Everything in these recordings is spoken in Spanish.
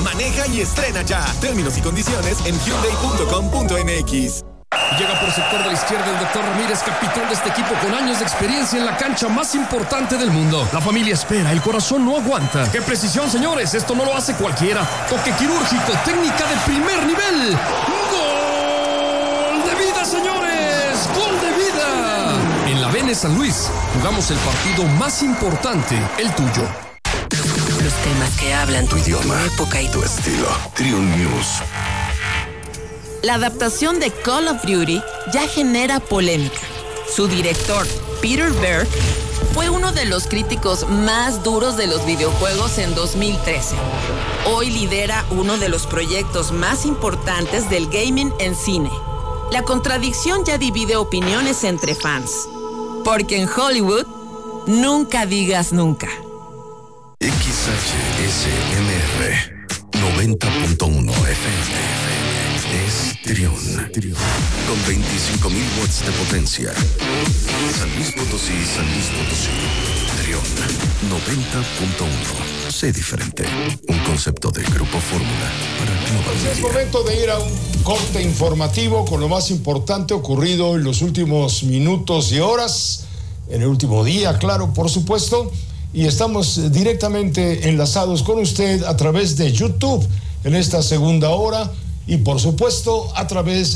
Maneja y estrena ya. Términos y condiciones en Hyundai.com.mx. Llega por sector de la izquierda el doctor Ramírez, capitán de este equipo con años de experiencia en la cancha más importante del mundo. La familia espera, el corazón no aguanta. ¡Qué precisión, señores! Esto no lo hace cualquiera. Toque quirúrgico, técnica de primer nivel. ¡Gol de vida, señores! ¡Gol de vida! En la Vene San Luis jugamos el partido más importante, el tuyo. Los temas que hablan tu idioma, tu época y tu estilo. Triun News. La adaptación de Call of Duty ya genera polémica. Su director, Peter Berg, fue uno de los críticos más duros de los videojuegos en 2013. Hoy lidera uno de los proyectos más importantes del gaming en cine. La contradicción ya divide opiniones entre fans. Porque en Hollywood, nunca digas nunca. XHSMR 90.1 FM. Es Triun. Con 25,000 watts de potencia. San Luis Potosí. Triun 90.1. Sé diferente. Un concepto de Grupo Fórmula para Global Media. Es momento de ir a un corte informativo con lo más importante ocurrido en los últimos minutos y horas. En el último día, claro, por supuesto. Y estamos directamente enlazados con usted a través de YouTube en esta segunda hora. Y por supuesto, a través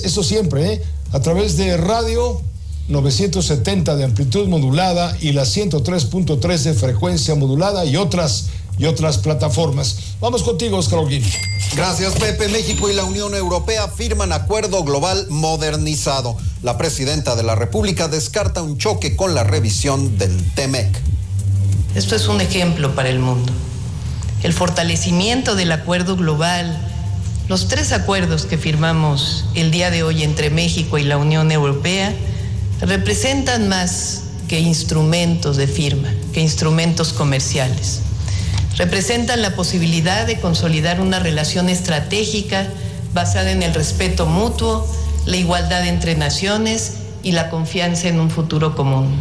de radio 970 de amplitud modulada y la 103.3 de frecuencia modulada y otras plataformas. Vamos contigo, Oscar Holguín. Gracias, Pepe. México y la Unión Europea firman acuerdo global modernizado. La presidenta de la República descarta un choque con la revisión del TEMEC. Esto es un ejemplo para el mundo. El fortalecimiento del acuerdo global. Los 3 acuerdos que firmamos el día de hoy entre México y la Unión Europea representan más que instrumentos de firma, que instrumentos comerciales. Representan la posibilidad de consolidar una relación estratégica basada en el respeto mutuo, la igualdad entre naciones y la confianza en un futuro común.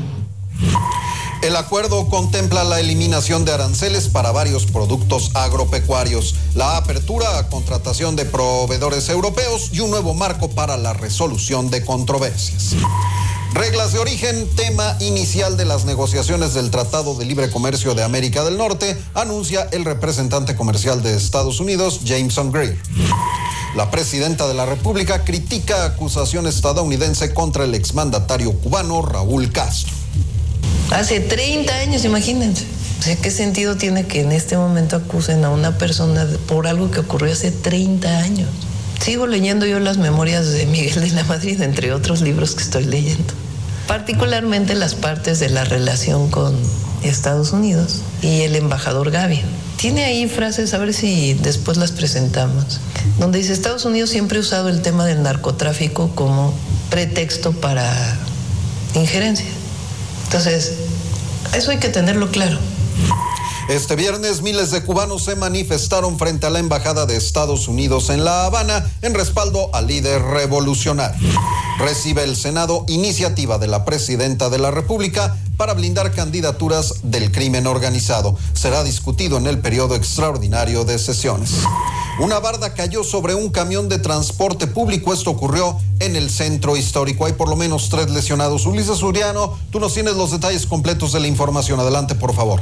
El acuerdo contempla la eliminación de aranceles para varios productos agropecuarios, la apertura a contratación de proveedores europeos y un nuevo marco para la resolución de controversias. Reglas de origen, tema inicial de las negociaciones del Tratado de Libre Comercio de América del Norte, anuncia el representante comercial de Estados Unidos, Jameson Greer. La presidenta de la República critica acusación estadounidense contra el exmandatario cubano Raúl Castro. Hace 30 años, imagínense. O sea, ¿qué sentido tiene que en este momento acusen a una persona por algo que ocurrió hace 30 años? Sigo leyendo yo las memorias de Miguel de la Madrid, entre otros libros que estoy leyendo. Particularmente las partes de la relación con Estados Unidos y el embajador Gavin. Tiene ahí frases, a ver si después las presentamos, donde dice: Estados Unidos siempre ha usado el tema del narcotráfico como pretexto para injerencia. Entonces, eso hay que tenerlo claro. Este viernes, miles de cubanos se manifestaron frente a la Embajada de Estados Unidos en La Habana en respaldo al líder revolucionario. Recibe el Senado iniciativa de la presidenta de la República para blindar candidaturas del crimen organizado. Será discutido en el periodo extraordinario de sesiones. Una barda cayó sobre un camión de transporte público. Esto ocurrió en el centro histórico. Hay por lo menos 3 lesionados. Ulises Uriano, tú nos tienes los detalles completos de la información. Adelante, por favor.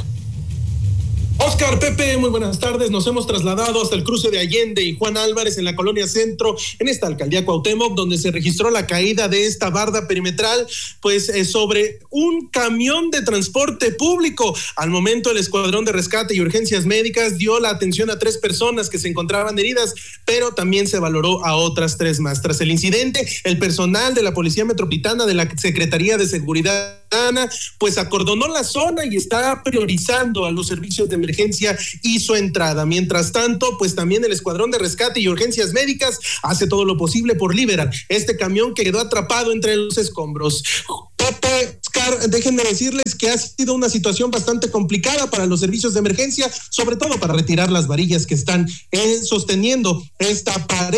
Oscar, Pepe, muy buenas tardes. Nos hemos trasladado hasta el cruce de Allende y Juan Álvarez en la colonia Centro, en esta alcaldía Cuauhtémoc, donde se registró la caída de esta barda perimetral, sobre un camión de transporte público. Al momento, el Escuadrón de Rescate y Urgencias Médicas dio la atención a 3 personas que se encontraban heridas, pero también se valoró a otras 3 más. Tras el incidente, el personal de la Policía Metropolitana de la Secretaría de Seguridad acordonó la zona y está priorizando a los servicios de emergencia y su entrada. Mientras tanto, también el Escuadrón de Rescate y Urgencias Médicas hace todo lo posible por liberar este camión que quedó atrapado entre los escombros. Pepe, Oscar, déjenme decirles que ha sido una situación bastante complicada para los servicios de emergencia, sobre todo para retirar las varillas que están sosteniendo esta pared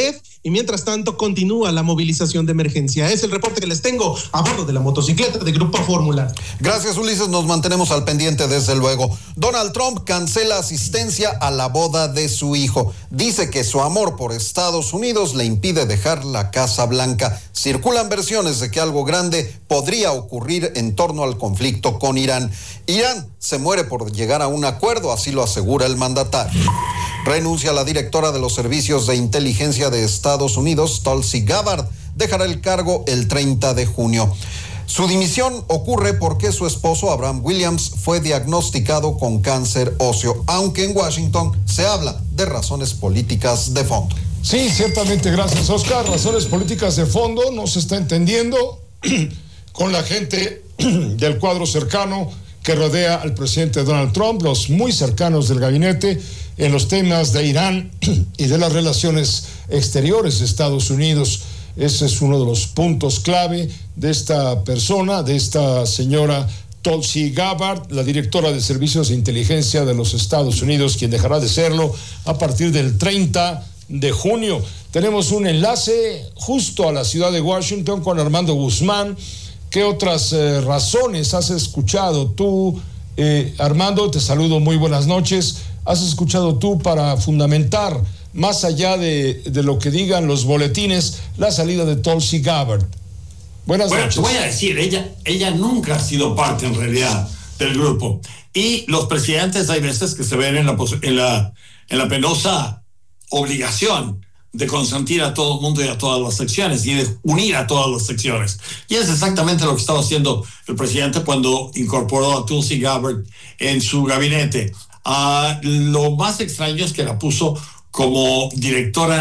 y mientras tanto continúa la movilización de emergencia. Es el reporte que les tengo a bordo de la motocicleta de Grupo Fórmula. Gracias, Ulises, nos mantenemos al pendiente desde luego. Donald Trump cancela asistencia a la boda de su hijo. Dice que su amor por Estados Unidos le impide dejar la Casa Blanca. Circulan versiones de que algo grande podría ocurrir en torno al conflicto con Irán. Irán se muere por llegar a un acuerdo, así lo asegura el mandatario. Renuncia la directora de los servicios de inteligencia de Estados Unidos, Tulsi Gabbard. Dejará el cargo el 30 de junio. Su dimisión ocurre porque su esposo, Abraham Williams, fue diagnosticado con cáncer óseo, aunque en Washington se habla de razones políticas de fondo. Sí, ciertamente, gracias, Oscar. Razones políticas de fondo, no se está entendiendo con la gente del cuadro cercano que rodea al presidente Donald Trump, los muy cercanos del gabinete, en los temas de Irán y de las relaciones exteriores de Estados Unidos. Ese es uno de los puntos clave de esta persona, de esta señora Tulsi Gabbard, la directora de Servicios de Inteligencia de los Estados Unidos, quien dejará de serlo a partir del 30 de junio. Tenemos un enlace justo a la ciudad de Washington con Armando Guzmán. ¿Qué otras razones has escuchado tú, Armando? Te saludo, muy buenas noches. ¿Has escuchado tú para fundamentar, más allá de lo que digan los boletines, la salida de Tulsi Gabbard? Buenas noches. Te voy a decir, ella nunca ha sido parte en realidad del grupo. Y los presidentes hay veces que se ven en la penosa obligación de consentir a todo el mundo y a todas las secciones y de unir a todas las secciones. Y es exactamente lo que estaba haciendo el presidente cuando incorporó a Tulsi Gabbard en su gabinete. Lo más extraño es que la puso como directora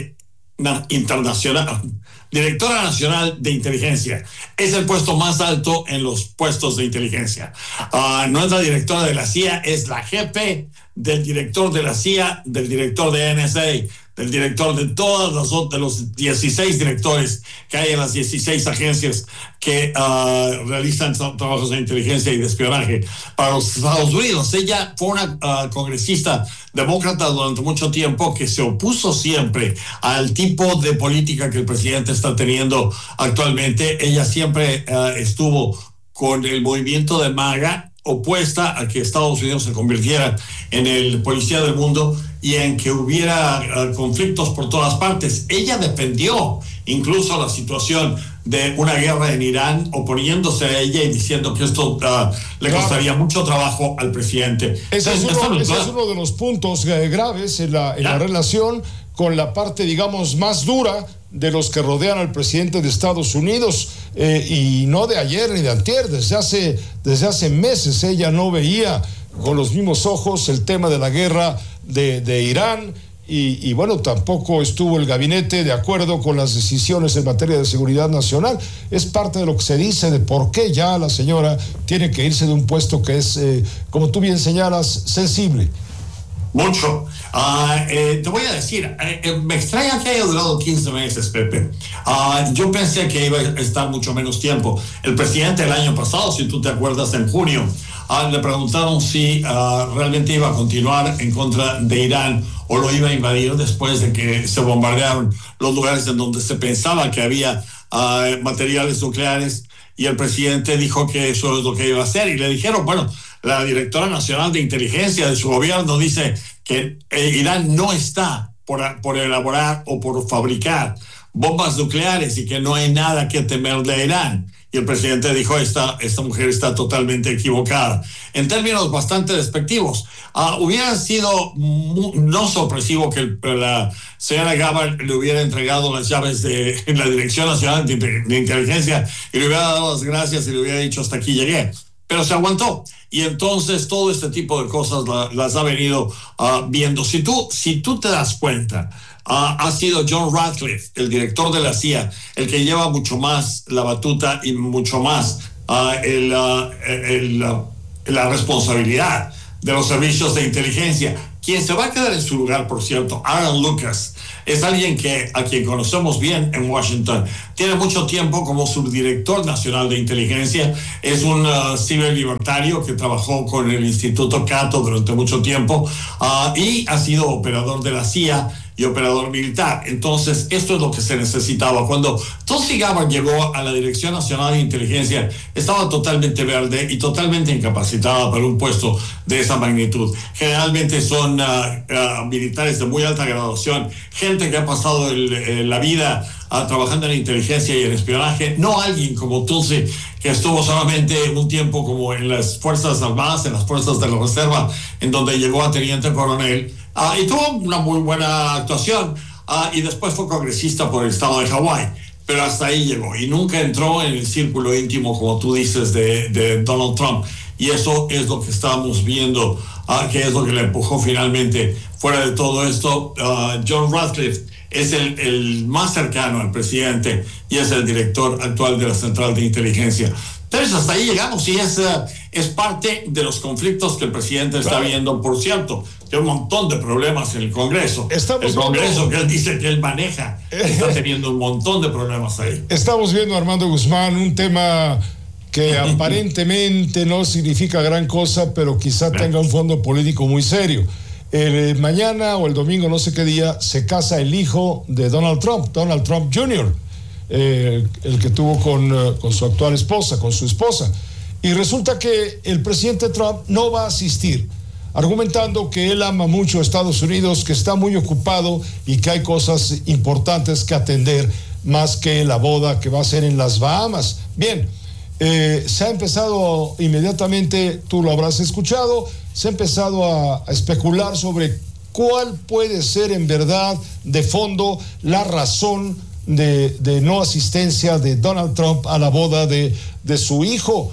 nacional de inteligencia. Es el puesto más alto en los puestos de inteligencia. No es la directora de la CIA, es la jefe del director de la CIA, del director de NSA, del director de de los 16 directores que hay en las 16 agencias que realizan trabajos de inteligencia y de espionaje para los Estados Unidos. Ella fue una congresista demócrata durante mucho tiempo que se opuso siempre al tipo de política que el presidente está teniendo actualmente. Ella siempre estuvo con el movimiento de MAGA, opuesta a que Estados Unidos se convirtiera en el policía del mundo y en que hubiera conflictos por todas partes. Ella defendió incluso la situación de una guerra en Irán, oponiéndose a ella y diciendo que esto le costaría mucho trabajo al presidente. Ese es uno de los puntos graves en la relación con la parte, digamos, más dura de los que rodean al presidente de Estados Unidos, y no de ayer ni de antier, desde hace meses ella no veía con los mismos ojos el tema de la guerra de Irán, y bueno, tampoco estuvo el gabinete de acuerdo con las decisiones en materia de seguridad nacional. Es parte de lo que se dice de por qué ya la señora tiene que irse de un puesto que es, como tú bien señalas, sensible. Mucho. Te voy a decir, me extraña que haya durado 15 meses, Pepe. Yo pensé que iba a estar mucho menos tiempo. El presidente el año pasado, si tú te acuerdas, en junio, le preguntaron si realmente iba a continuar en contra de Irán o lo iba a invadir después de que se bombardearon los lugares en donde se pensaba que había materiales nucleares, y el presidente dijo que eso es lo que iba a hacer, y le dijeron, bueno, la directora nacional de inteligencia de su gobierno dice que Irán no está por elaborar o por fabricar bombas nucleares y que no hay nada que temer de Irán. Y el presidente dijo, esta mujer está totalmente equivocada. En términos bastante despectivos, hubiera sido no sorpresivo que la señora Gabbard le hubiera entregado las llaves de la Dirección Nacional de Inteligencia y le hubiera dado las gracias y le hubiera dicho, hasta aquí llegué. Pero se aguantó, y entonces todo este tipo de cosas las ha venido viendo. Si tú te das cuenta, ha sido John Ratcliffe, el director de la CIA, el que lleva mucho más la batuta y mucho más la responsabilidad de los servicios de inteligencia. Quien se va a quedar en su lugar, por cierto, Aaron Lucas, es alguien a quien conocemos bien en Washington. Tiene mucho tiempo como subdirector nacional de inteligencia. Es un ciberlibertario que trabajó con el Instituto Cato durante mucho tiempo y ha sido operador de la CIA y operador militar. Entonces, esto es lo que se necesitaba. Cuando Tulsi Gabbard llegó a la Dirección Nacional de Inteligencia, estaba totalmente verde y totalmente incapacitada para un puesto de esa magnitud. Generalmente son militares de muy alta graduación, gente que ha pasado la vida trabajando en inteligencia y en espionaje, no alguien como Tulsi, que estuvo solamente un tiempo como en las Fuerzas Armadas, en las Fuerzas de la Reserva, en donde llegó a teniente coronel, y tuvo una muy buena actuación, y después fue congresista por el estado de Hawái, pero hasta ahí llegó, y nunca entró en el círculo íntimo, como tú dices, de Donald Trump, y eso es lo que estamos viendo, que es lo que le empujó finalmente fuera de todo esto. John Ratcliffe es el más cercano al presidente y es el director actual de la Central de Inteligencia. Entonces, hasta ahí llegamos, y es parte de los conflictos que el presidente está viendo. Por cierto, hay un montón de problemas en el Congreso. El Congreso que él dice que él maneja está teniendo un montón de problemas ahí. Estamos viendo, Armando Guzmán, un tema que aparentemente no significa gran cosa, pero quizá tenga un fondo político muy serio. Mañana o el domingo, no sé qué día, se casa el hijo de Donald Trump Jr., el que tuvo con su actual esposa, con su esposa. Y resulta que el presidente Trump no va a asistir, argumentando que él ama mucho a Estados Unidos, que está muy ocupado y que hay cosas importantes que atender, más que la boda que va a ser en las Bahamas. Bien, se ha empezado inmediatamente, tú lo habrás escuchado, se ha empezado a especular sobre cuál puede ser en verdad de fondo la razón de no asistencia de Donald Trump a la boda de su hijo.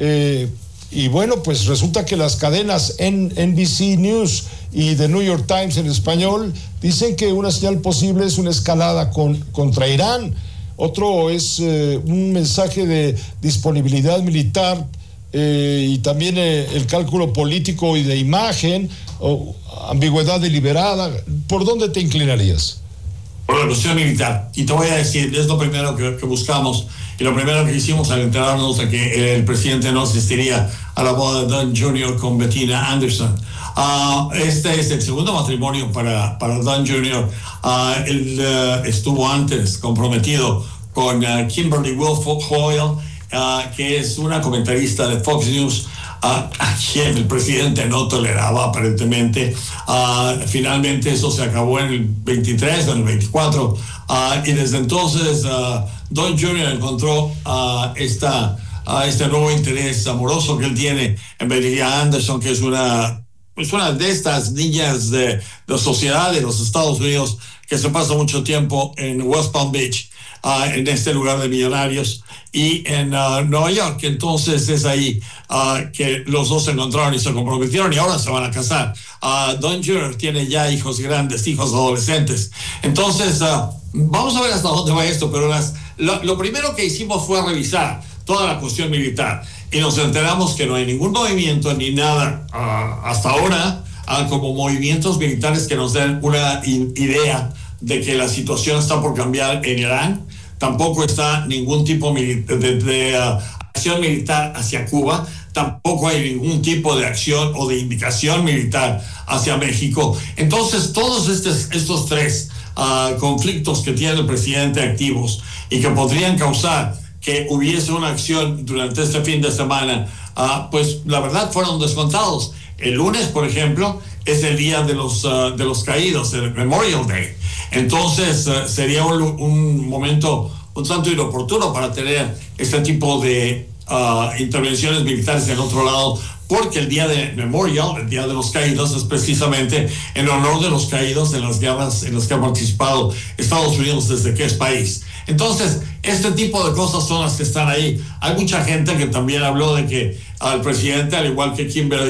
Y bueno, pues resulta que las cadenas NBC News y The New York Times en español dicen que una señal posible es una escalada contra Irán. Otro es un mensaje de disponibilidad militar y también el cálculo político y de imagen, o ambigüedad deliberada. ¿Por dónde te inclinarías? Por la cuestión militar. Y te voy a decir, es lo primero que buscamos y lo primero que hicimos al enterarnos de que el presidente no asistiría a la boda de Don Jr. con Bettina Anderson. Este es el segundo matrimonio para Don Jr. Él estuvo antes comprometido con Kimberly Guilfoyle, que es una comentarista de Fox News, a quien el presidente no toleraba aparentemente. Finalmente eso se acabó en el 23 o en el 24, y desde entonces Don Jr. encontró este nuevo interés amoroso que él tiene en Bettina Anderson, que es una de estas niñas de la sociedad de los Estados Unidos que se pasa mucho tiempo en West Palm Beach, en este lugar de millonarios, y en Nueva York. Entonces es ahí que los dos se encontraron y se comprometieron, y ahora se van a casar. Don Jr. tiene ya hijos grandes, hijos adolescentes. Entonces vamos a ver hasta dónde va esto, pero lo primero que hicimos fue revisar toda la cuestión militar, y nos enteramos que no hay ningún movimiento ni nada hasta ahora como movimientos militares que nos den una idea de que la situación está por cambiar en Irán. Tampoco está ningún tipo de acción militar hacia Cuba, tampoco hay ningún tipo de acción o de indicación militar hacia México. Entonces, todos estos tres conflictos que tiene el presidente activos y que podrían causar que hubiese una acción durante este fin de semana, pues la verdad fueron descontados. El lunes, por ejemplo, es el día de los caídos, el Memorial Day. Entonces sería un momento un tanto inoportuno para tener este tipo de intervenciones militares en otro lado, porque el día de Memorial, el día de los caídos, es precisamente en honor de los caídos en las guerras en las que ha participado Estados Unidos desde que es país. Entonces, este tipo de cosas son las que están ahí. Hay mucha gente que también habló de que al presidente, al igual que Kimberly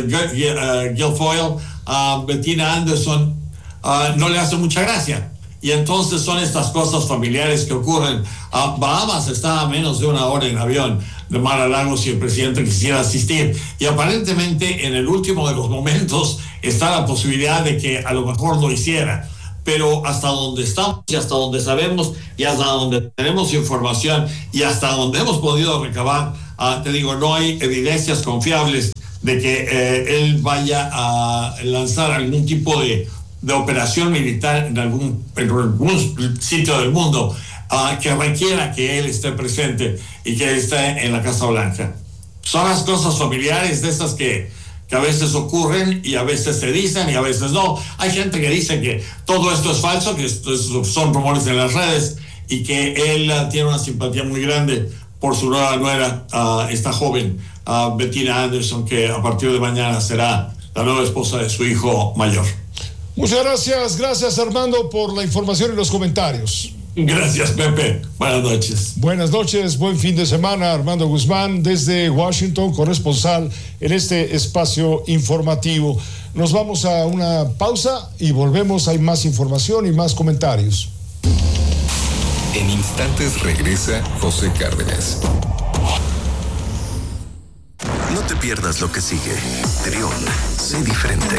Guilfoyle, Bettina Anderson, no le hace mucha gracia. Y entonces son estas cosas familiares que ocurren. Bahamas está a menos de una hora en avión de Mar-a-Lago si el presidente quisiera asistir. Y aparentemente en el último de los momentos está la posibilidad de que a lo mejor lo hiciera. Pero hasta donde estamos y hasta donde sabemos y hasta donde tenemos información y hasta donde hemos podido recabar, te digo, no hay evidencias confiables de que él vaya a lanzar algún tipo de de operación militar en algún sitio del mundo que requiera que él esté presente y que esté en la Casa Blanca. Son las cosas familiares de esas que a veces ocurren y a veces se dicen y a veces no. Hay gente que dice que todo esto es falso, que son rumores en las redes y que él tiene una simpatía muy grande por su nueva nuera, esta joven, Bettina Anderson, que a partir de mañana será la nueva esposa de su hijo mayor. Muchas gracias Armando por la información y los comentarios. Gracias, Pepe. Buenas noches. Buenas noches, buen fin de semana. Armando Guzmán, desde Washington, corresponsal en este espacio informativo. Nos vamos a una pausa y volvemos. Hay más información y más comentarios. En instantes regresa José Cárdenas. No te pierdas lo que sigue. Trión, sé diferente.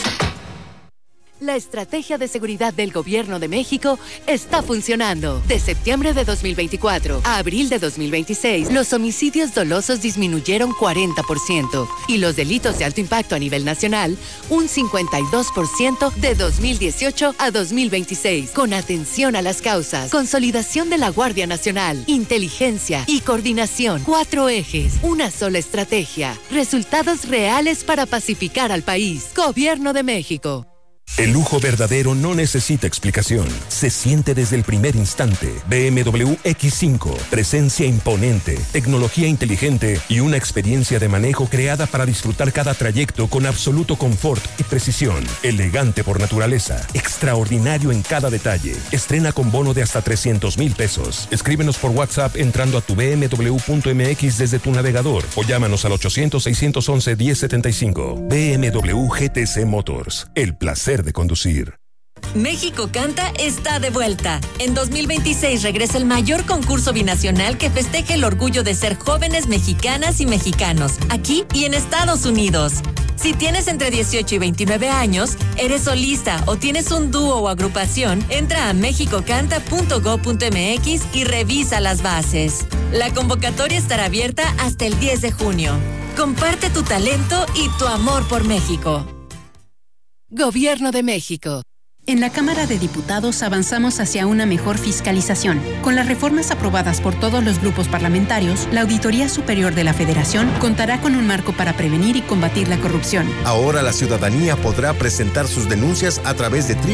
La estrategia de seguridad del Gobierno de México está funcionando. De septiembre de 2024 a abril de 2026, los homicidios dolosos disminuyeron 40% y los delitos de alto impacto a nivel nacional un 52% de 2018 a 2026. Con atención a las causas, consolidación de la Guardia Nacional, inteligencia y coordinación. 4 ejes, una sola estrategia. Resultados reales para pacificar al país. Gobierno de México. El lujo verdadero no necesita explicación. Se siente desde el primer instante. BMW X5. Presencia imponente, tecnología inteligente y una experiencia de manejo creada para disfrutar cada trayecto con absoluto confort y precisión. Elegante por naturaleza. Extraordinario en cada detalle. Estrena con bono de hasta 300,000 pesos. Escríbenos por WhatsApp entrando a tu bmw.mx desde tu navegador o llámanos al 800-611-1075. BMW GTC Motors. El placer de conducir. México Canta está de vuelta. En 2026 regresa el mayor concurso binacional que festeje el orgullo de ser jóvenes mexicanas y mexicanos, aquí y en Estados Unidos. Si tienes entre 18 y 29 años, eres solista o tienes un dúo o agrupación, entra a mexicocanta.gov.mx y revisa las bases. La convocatoria estará abierta hasta el 10 de junio. Comparte tu talento y tu amor por México. Gobierno de México. En la Cámara de Diputados avanzamos hacia una mejor fiscalización. Con las reformas aprobadas por todos los grupos parlamentarios, la Auditoría Superior de la Federación contará con un marco para prevenir y combatir la corrupción. Ahora la ciudadanía podrá presentar sus denuncias a través de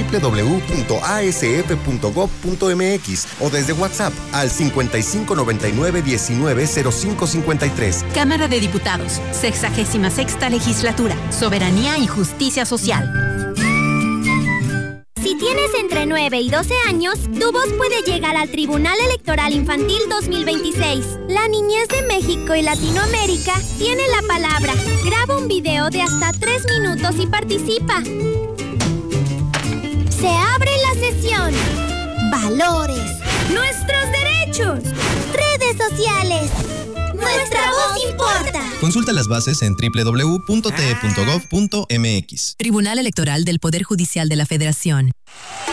www.asf.gov.mx o desde WhatsApp al 5599-190553. Cámara de Diputados, 66ª Legislatura, Soberanía y Justicia Social. Si tienes entre 9 y 12 años, tu voz puede llegar al Tribunal Electoral Infantil 2026. La niñez de México y Latinoamérica tiene la palabra. Graba un video de hasta 3 minutos y participa. Se abre la sesión. Valores. Nuestros derechos. Redes sociales. Nuestra voz importa. Consulta las bases en www.te.gov.mx. Tribunal Electoral del Poder Judicial de la Federación.